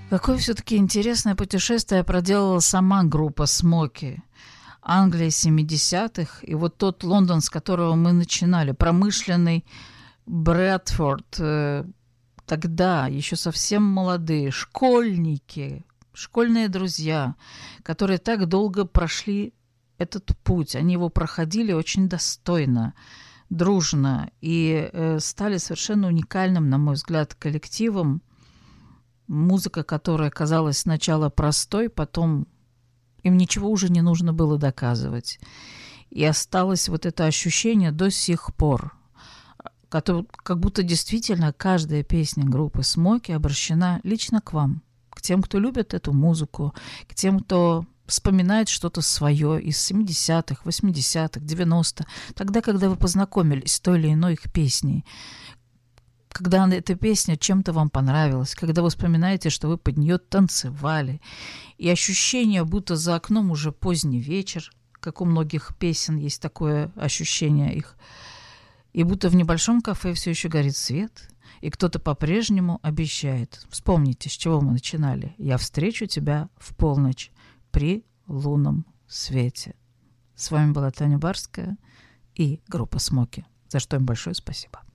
Какое все-таки интересное путешествие проделала сама группа «Смоки». Англия 70-х, и вот тот Лондон, с которого мы начинали, промышленный Брэдфорд, тогда еще совсем молодые, школьники, школьные друзья, которые так долго прошли этот путь. Они его проходили очень достойно, дружно и стали совершенно уникальным, на мой взгляд, коллективом. Музыка, которая казалась сначала простой, потом им ничего уже не нужно было доказывать. И осталось вот это ощущение до сих пор, как будто действительно каждая песня группы «Смоки» обращена лично к вам, к тем, кто любит эту музыку, к тем, кто вспоминает что-то свое из 70-х, 80-х, 90-х, тогда, когда вы познакомились с той или иной их песней, когда эта песня чем-то вам понравилась, когда вы вспоминаете, что вы под нее танцевали, и ощущение, будто за окном уже поздний вечер, как у многих песен есть такое ощущение их, и будто в небольшом кафе все еще горит свет, и кто-то по-прежнему обещает. Вспомните, с чего мы начинали. «Я встречу тебя в полночь при лунном свете». С вами была Таня Барская и группа «Смоки», за что им большое спасибо.